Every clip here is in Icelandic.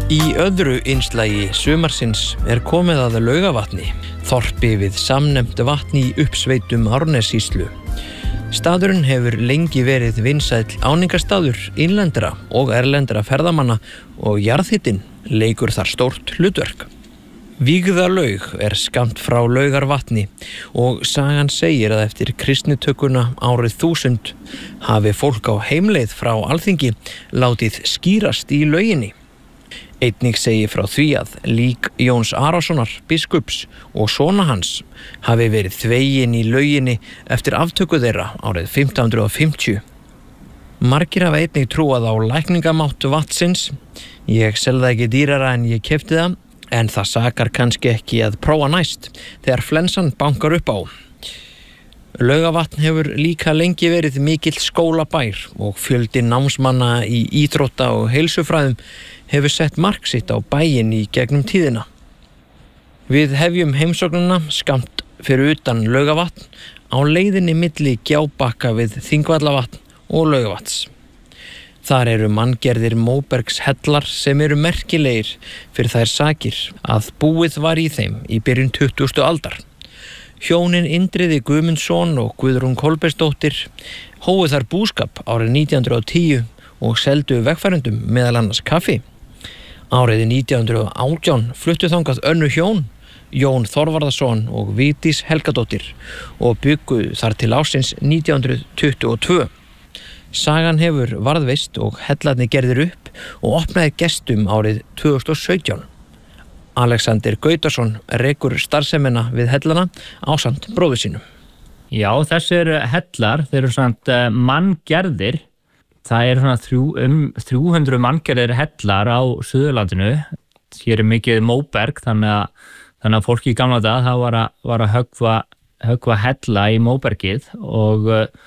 Í öðru innslagi sumarsins komið að Laugavatni, þorpi við samnefnt vatn í uppsveitum Árnessýslu. Staðurinn hefur lengi verið vinsæll áningarstaður innlendra og erlendra ferðamanna og jarðhitinn leikur þar stórt hlutverk. Vígðalaug skammt frá Laugarvatni og sagan segir að eftir kristnitökuna árið 1000 hafi fólk á heimleið frá Alþingi látið skýrast í lauginni. Einnig segir frá því að lík Jóns Arasonar biskups og sona hans hafi verið þvegin í lauginni eftir aftöku þeirra árið 1550. Margir hafa einnig trúað á lækningamátt vatnsins. Ég selði það ekki dýrara en ég keypti það, en það sakar kannski ekki að prófa næst þegar flensan bankar upp á. Laugavatn hefur líka lengi verið mikill skólabær og fjöldi námsmanna í íþrótta og heilsufræðum hefur sett mark sitt á bæinn í gegnum tíðina. Við hefjum heimsóknina skammt fyrir utan Laugavatn á leiðinni milli Gjábakka við Þingvallavatn og Laugavatns. Þar eru manngerðir móbergshellar sem eru merkilegir fyrir þær sakir að búið var í þeim í byrjun 20. aldar. Hjónin Indriði Guðmundsson og Guðrún Kolbeinsdóttir hófu þar búskap árið 1910 og seldu vegfarendum meðal annars kaffi. Árið 1918 fluttu þangað önnur hjón, Jón Þorvarðarson og Vigdís Helgadóttir, og byggu þar til ársins 1922. Sagan hefur varðveist og hellarnir gerðir upp og opnaði gestum árið 2017. Alexander Gautason rekur starfsemina við hellana ásamt bróður sínum. Já, þessir hellar, þeir eru samt manngerðir. Það eru svona 300 manngerðir hellar á Suðurlandinu. Hér mikið móberg, þannig að fólki í gamla dag var að höggva hella í móbergið, og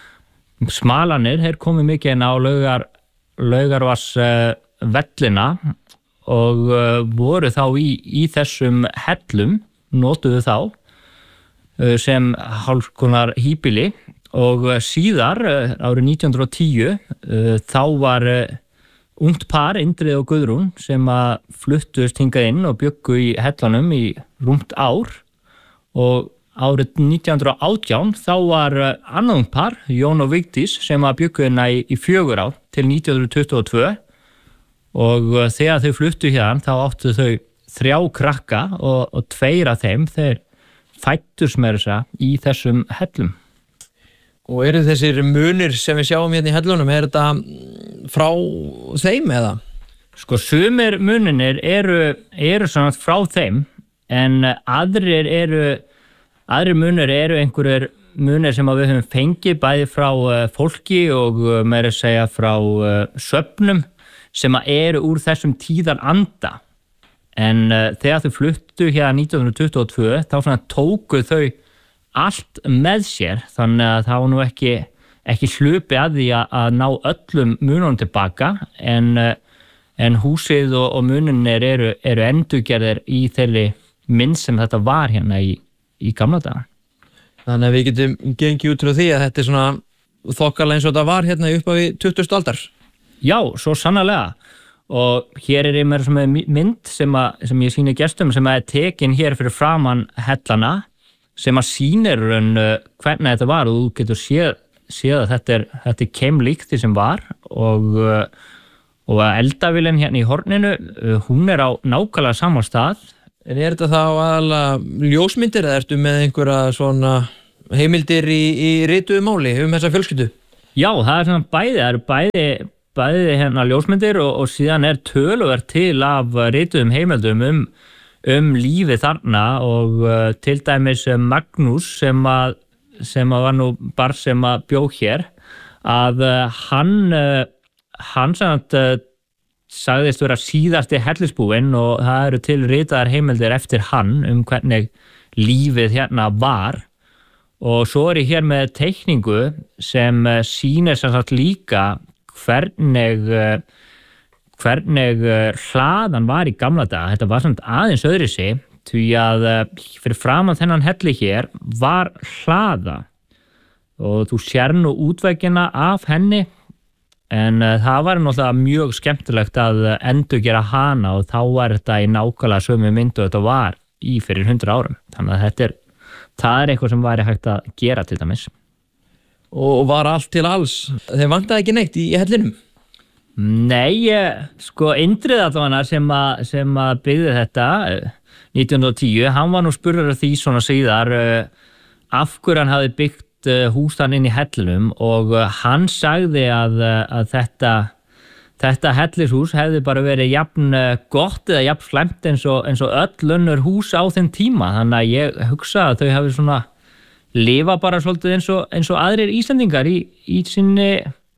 smalanir komið mikið inn á Laugarvatns vellina og voru þá í þessum hellum, notuðu þá sem hálfkonar híbýli, og síðar árið 1910 þá var ungt par, Indriði og Guðrún, sem að fluttust hingað inn og bjuggu í hellanum í rúmt ár, og árið 1918 þá var annað ungt par, Jón og Vigdís, sem að bjuggu hérna í 4 ár til 1922. Og þegar þau fluttu hérna þá áttu þau 3 krakka og 2 af þeim þeir fættust með í þessum hellum. Og eru þessir munir sem við sjáum hérna í hellunum, þetta frá þeim eða? Sko, sumir munir eru svona frá þeim, en aðrir munir eru einhverjir munir sem við höfum fengið bæði frá fólki og meira að segja frá söfnum sem eru úr þessum tíðaranda. En þegar þau fluttu hérna 1922 þá tóku þau allt með sér, þannig að það var nú ekki hlupi að því að ná öllum mununum tilbaka, en húsið og mununir eru endurgerðir í þeirri mynd sem þetta var hérna í gamla daga. Þannig að við getum gengið út frá því að þetta svona þokkalega eins og þetta var hérna upp á 20. aldar. Já, svo sannarlega, og hér ég með mynd sem ég sýni gestum sem tekin hér fyrir framan hellana, sem að sýnir hvernig þetta var, og þú getur séð að þetta keimlíkt því sem var, og eldavélin hérna í horninu, hún á nákvæmlega sama stað. En þetta þá aðalega ljósmyndir, eða ertu með einhverja svona heimildir í rituðu máli þessa fjölskyldu? Já, það svona bæði, það eru bæði hérna ljósmyndir og síðan töluvert til af rituðum heimildum lífið þarna, og til dæmis Magnús sem var nú bara sem að bjó hér, að hann sagðist vera síðasti hellisbúinn, og það eru til ritaðar heimildir eftir hann hvernig lífið hérna var. Og svo ég hér með teikningu sem sýnir sem sagt líka hvernig hlaðan var í gamla daga. Þetta var samt aðeins öðruvísi, því að fyrir framan þennan helli hér var hlaða, og þú sér nú útveggina af henni, en það var náttúrulega mjög skemmtilegt að endurgera hana og þá var þetta í nákvæmlega sömu mynd og þetta var í fyrir 100 árum. Þannig að það eitthvað sem væri hægt að gera til dæmis. Og var allt til alls? Þeir vantaði ekki neitt í hellinum? Nei, sko Indriði allavega sem að byggði þetta 1910, hann var nú spurður því svona síðar af hverju hann hafði byggt hús þann inn í hellinum og hann sagði að þetta hellishús hefði bara verið jafn gott eða jafn slæmt eins og öll önnur hús á þeim tíma. Þannig að ég hugsa að þau hafi svona lifa bara svolítið eins og aðrir Íslendingar í sinni,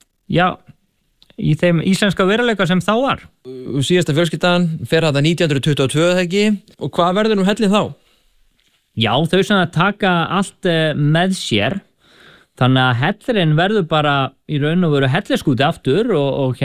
í þeim íslenska veruleika sem þá var. Síðasta fjölskyldan fer þetta 1922 ekki, og hvað verður nú hellin þá? Já, þau svona taka allt með sér. Þannig að hellirinn verður bara í raun og veru helliskúti aftur og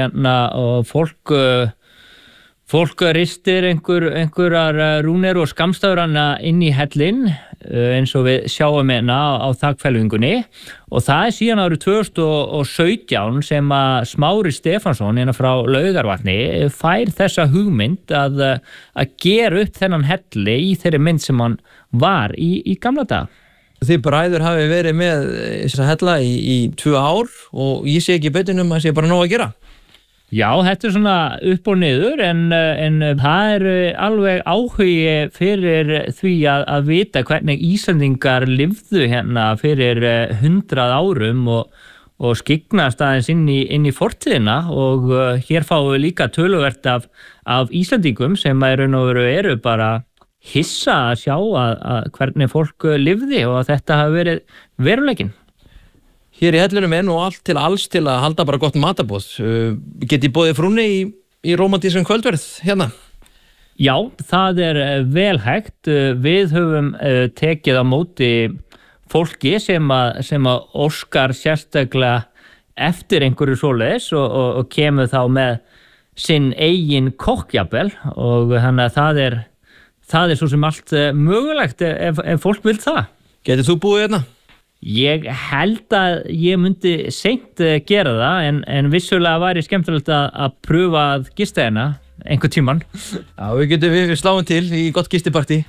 fólk ristir einhverjar rúnir og skammstafur hana inn í hellinn eins og við sjáum hérna á þakfelvingunni og það síðan árið 2017 sem að Smári Stefánsson hérna frá Laugarvatni fær þessa hugmynd að gera upp þennan helli í þeirri mynd sem hann var í gamla daga. Þið bræður hafi verið með þessa hella í 2 ár og ég sé ekki betur að sé bara nóg að gera. Já, þetta svona upp og niður en það alveg áhugi fyrir því að vita hvernig Íslendingar lifðu hérna fyrir 100 árum og skyggnast aðeins inn í fortíðina og hér fáum við líka töluvert af Íslendingum sem raun og veru eru bara hissa að sjá að hvernig fólk lifði og að þetta hafi verið veruleikinn. Hér í hellinum nú allt til alls til að halda bara gott matarboð. Geti boðið frúnni í rómantískum kvöldverð hérna? Já, það vel hægt. Við höfum tekið á móti fólki sem að óskar sérstaklega eftir einhverju svoleiðis og kemur þá með sinn eigin kokkjafel og þannig að það svo sem allt mögulegt ef fólk vil það. Getur þú búið hérna? Ég held að ég myndi seint gera það en vissulega væri skemmtilegt að pröfa að gista hérna einhvern tímann. Já, við sláum til í gott gistipartí.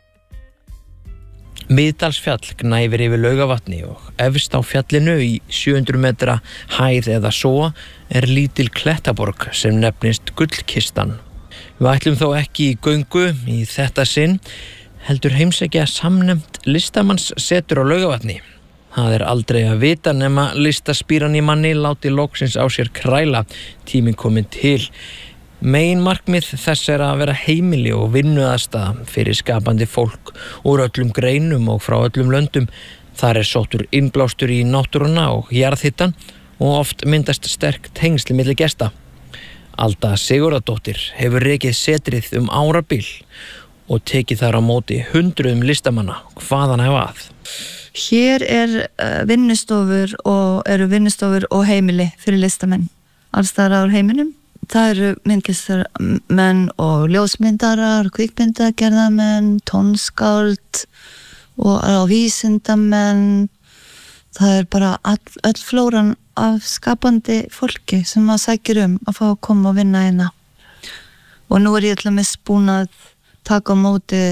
Miðdalsfjall gnæfir yfir Laugarvatni og efst á fjallinu í 700 metra hæð eða svo lítil klettaborg sem nefnist Gullkistan. Við ætlum þó ekki í göngu í þetta sinn, heldur heimsækja samnefnt listamannssetur á Laugarvatni. Það aldrei að vita nema listaspíran í manni láti loksins á sér kræla, tíminn kominn til. Meginmarkmið þess að vera heimili og vinnuaðstaða fyrir skapandi fólk úr öllum greinum og frá öllum löndum. Þar sóttur innblástur í náttúruna og jarðhitan og oft myndast sterk tengsl milli gesta. Alda Sigurðardóttir hefur rekið setrið árabil og tekið þar á móti hundruðum listamanna hvaðan að. Hér vinnustofur og heimili fyrir listamenn alls staðar á heiminum. Það myndlistarmenn og ljósmyndarar, kvikmyndagerðarmenn, tónskáld og vísindamenn. Það bara öll flóran af skapandi fólki sem maður sækir að fá að koma og vinna hérna. Og nú ég til dæmis búin að taka á móti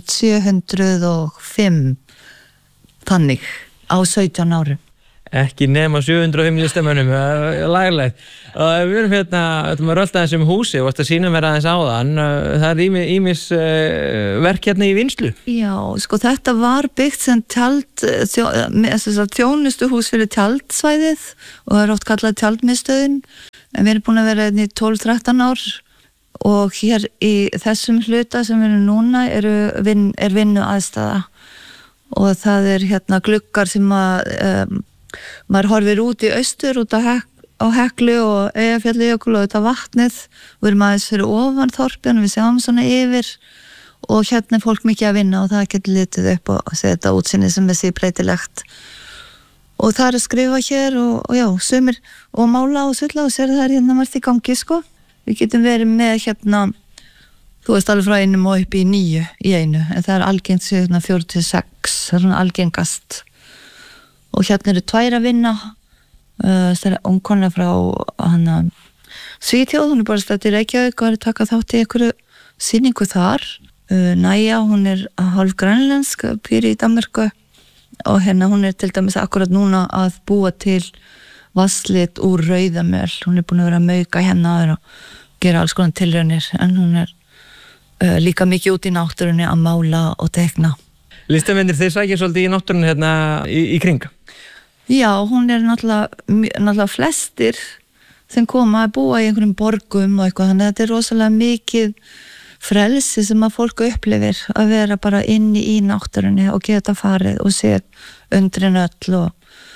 705 þannig á 17 árum. Ekki nema 705 listamönnum, laglegt. Við erum hérna, við rölda þessum húsi og varst að sýna mér aðeins áðan. Það ýmis verk hérna í vinnslu. Já, sko þetta var byggt sem þjónustuhús fyrir tjaldsvæðið og það oft kallað tjaldmiðstöðin. En við erum búin að vera hérna í 12-13 ár og hér í þessum hluta sem við erum núna vinnu aðstæða og það hérna gluggar sem maður horfir út í austur út á Heklu og Eyjafjallajökul og þetta vatnið og við erum aðeins fyrir ofan þorpin og við sjáum svona yfir og hérna fólk mikið að vinna og það getur litið upp og segja þetta útsinni sem breytilegt og það að skrifa hér og já, sumir og mála og sulla og sér það hérna margt í gangi sko. Við getum verið með hérna þú veist alveg frá einum og upp í 9 í einu en það algengt 4-6 það svona algengast og hérna 2 að vinna ungkona frá hana Svíþjóð, hún bara stætt í Reykjavík og taka þátt í einhverju sýningu þar. Næja, hún hálf grænlensk, býr í Danmörku og hún til dæmis akkurat núna að búa til vasslit úr rauðamöl. Hún búin að vera að mauka og gera alls konar tilraunir, en hún líka mikið út í náttúrunni að mála og tekna. Listamennir, þeir sækja svolítið í náttúrunni hérna í kring? Já, hún náttúrulega flestir sem koma að búa í einhverjum borgum og eitthvað, þannig að þetta rosalega mikið frelsi sem að fólk upplifir að vera bara inni í náttúrunni og geta farið og séð undrin öll og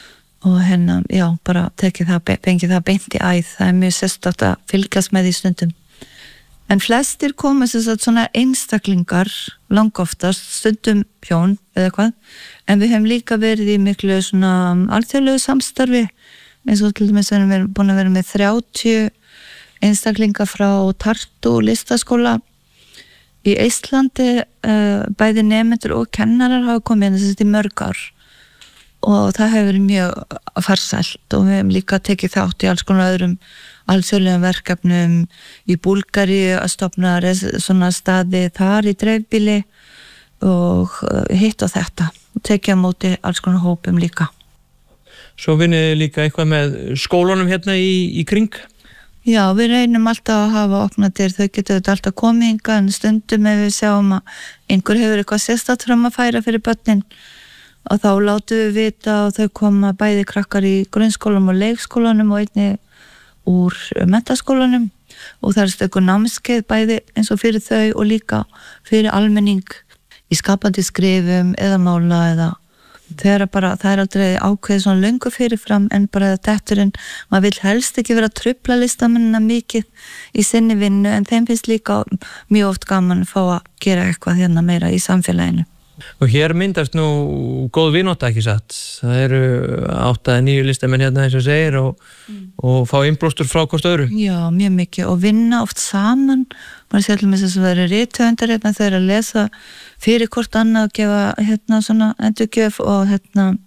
já, bara fengið það beint í æð. Það mjög sérstakt að fylgjast með því stundum. En flestir koma svona einstaklingar langoftast, stundum hjón eða hvað, en við hefum líka verið í miklu svona alþjóðlegu samstarfi, eins og til dæmis við erum búin að vera með 30 einstaklinga frá Tartu listaskóla í Íslandi, bæði nemendur og kennarar hafa komið í mörg ár og það hefur verið mjög farsælt og við hefum líka tekið þátt í alls konar öðrum alþjóðlegum verkefnum í Búlgaríu að stofna svona staði þar í dreifbýli og hitt og þetta og tekið á móti alls konar hópum líka. Svo vinnið líka eitthvað með skólunum hérna í kring? Já, við reynum alltaf að hafa opnaðir, þau getur alltaf komið hingað, en stundum ef við sjáum að einhver hefur eitthvað sérstakt fram að færa fyrir börnin og þá látum við vita og þau koma bæði krakkar í grunnskólanum og leikskólanum og einnig úr menntaskólanum og það stökkur námskeið bæði eins og fyrir þau og líka fyrir almenning í skapandi skrifum eða mála eða það aldrei ákveðið svona löngu fyrirfram, en bara detturinn, maður vill helst ekki vera að trufla listamennina mikið í sinni vinnu, en þeim finnst líka mjög oft gaman að fá að gera eitthvað hérna meira í samfélaginu. Og hér myndast nú góð vinátta, ekki satt? Það eru 8-9 listamenn hérna eins og segir og fá innblástur frá hvort öðru? Já, mjög mikið og vinna oft saman. Maður sé alltaf með þess að það eru rithöfundar hérna, þau eru að lesa fyrir hvort annað og gefa hérna svona endurgjöf og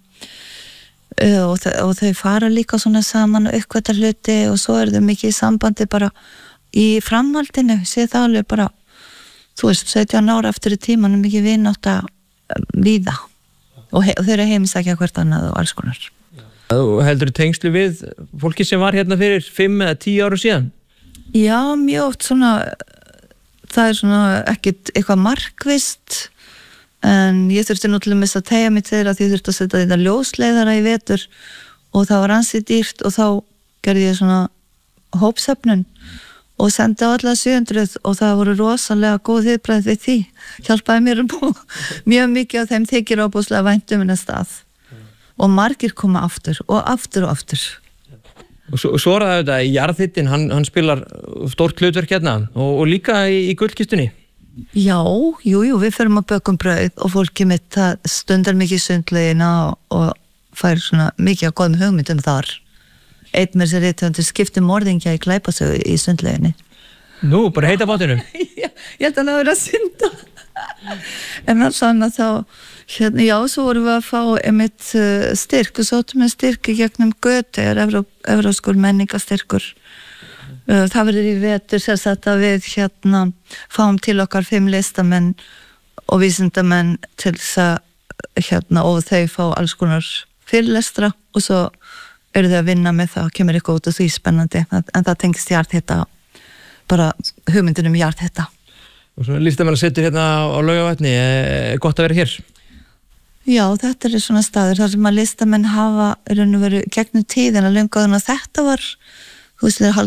og þau fara líka svona saman og uppkvæta hluti og svo eru þau mikið í sambandi bara í framhaldinu, sé það alveg bara, þú veist, 17 ára eftir í tímanum mikið vinátta víða og þau eru að heimsækja hvert annað og alls konar. Þú heldur tengslu við fólki sem var hérna fyrir 5 eða 10 ára síðan? Já, mjög oft svona, það svona ekkit eitthvað markvist, en ég þurfti nú til að missa að tegja mig til að ég þurfti að setja þetta ljósleiðara í vetur og það var ansi dýrt og þá gerði ég svona hópsöfnun og sendi á alla 700 og það voru rosalega góð viðbragð við því, hjálpaði mér mjög mikið og þeim þykir óbúslega vænt um hennar stað og margir koma aftur og aftur og aftur. Og svo er það þetta, jarðhitinn, hann spilar stórt hlutverk hérna og líka í gullkistunni? Já, jú, við förum að bökum brauð og fólki mitt það stundar mikið í sundlaugina og fær svona mikið að góðum hugmyndum þar. Einn með sér rithöfundur skipti morðingja í glæpasögu í sundlauginni. Nú, bara heita bátinu? Já, ég held að það verið að synda. En hann sann að þá, já, svo vorum við að fá einmitt styrk og svo áttum við styrk í gegnum Göte, evróskur menningastyrkur. Það verður í vetur sérstaklega að við fáum til okkar 5 listamenn og vísindamenn til þess að og þau fá alls konar fyrirlestra og svo eru þau að vinna með það, kemur eitthvað út og því spennandi, en það tengist jarðhita, bara hugmyndin jarðhita. Og svona listamenn að setja hérna á Laugavatni, gott að vera hér? Já, þetta svona staður þar sem að listamenn hafa raun og veru gegnum tíðina löngu áður en þetta var, þú veist, þeir